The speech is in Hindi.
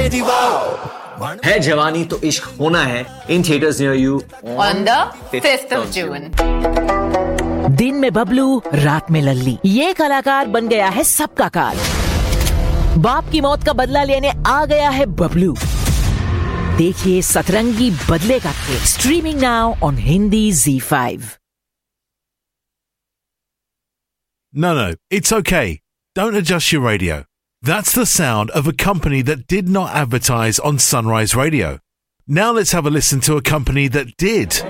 है जवानी तो इश्क होना है in theatres near you on the 5th of June। दिन में बबलू, रात में लल्ली, ये कलाकार बन गया है सबका कार। बाप की मौत का बदला लेने आ गया है बबलू। देखिए सतरंगी बदले का खेल, streaming now on Hindi ZEE5। No, it's okay. Don't adjust your radio. That's the sound of a company that did not advertise on Sunrise Radio. Now let's have a listen to a company that did.